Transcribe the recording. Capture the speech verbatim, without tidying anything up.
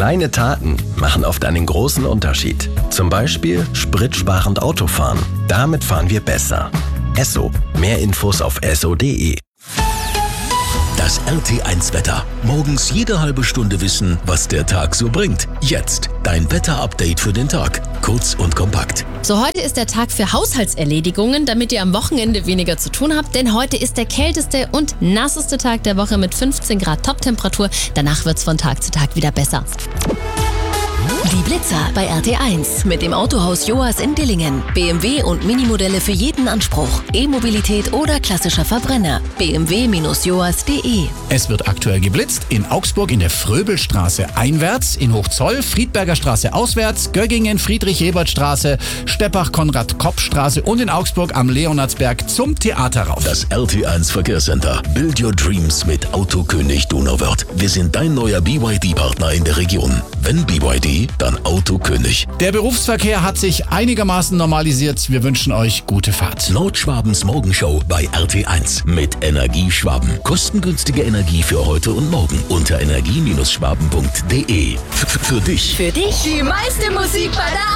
Kleine Taten machen oft einen großen Unterschied. Zum Beispiel spritsparend Autofahren. Damit fahren wir besser. Esso. Mehr Infos auf esso punkt de. Das R T eins Wetter. Morgens jede halbe Stunde wissen, was der Tag so bringt. Jetzt dein Wetter-Update für den Tag. Kurz und kompakt. So, heute ist der Tag für Haushaltserledigungen, damit ihr am Wochenende weniger zu tun habt. Denn heute ist der kälteste und nasseste Tag der Woche mit fünfzehn Grad Toptemperatur. Danach wird's von Tag zu Tag wieder besser. Die Blitzer bei R T eins mit dem Autohaus Joas in Dillingen. B M W und Minimodelle für jeden Anspruch. E-Mobilität oder klassischer Verbrenner. b m w Bindestrich joas punkt de. Es wird aktuell geblitzt in Augsburg in der Fröbelstraße einwärts, in Hochzoll, Friedberger Straße auswärts, Göggingen, Friedrich-Ebert-Straße, Steppach-Konrad-Kopp-Straße und in Augsburg am Leonardsberg zum Theater rauf. Das R T eins Verkehrscenter. Build your dreams mit Autokönig Donauwörth. Wir sind dein neuer B Y D-Partner in der Region. Wenn B Y D, dann Autokönig. Der Berufsverkehr hat sich einigermaßen normalisiert. Wir wünschen euch gute Fahrt. Nordschwabens Morgenshow bei R T eins mit Energie Schwaben. Kostengünstige Energie für heute und morgen unter energie Bindestrich schwaben punkt de. F- Für dich. Für dich Die meiste Musik bei der